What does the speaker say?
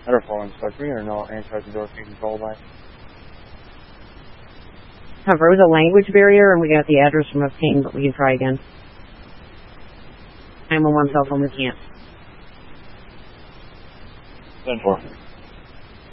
Letter 416 or no answer to door control line. Have there was a language barrier and we got the address from a ping, but we can try again. 911 cell phone, we can't. 10-4.